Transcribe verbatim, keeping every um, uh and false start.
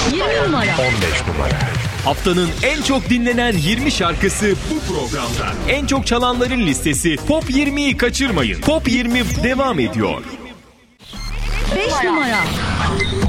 yirmi numara. on beş numara. Haftanın en çok dinlenen yirmi şarkısı bu programda. En çok çalanların listesi Top yirmiyi kaçırmayın. Top yirmi devam ediyor. beş numara.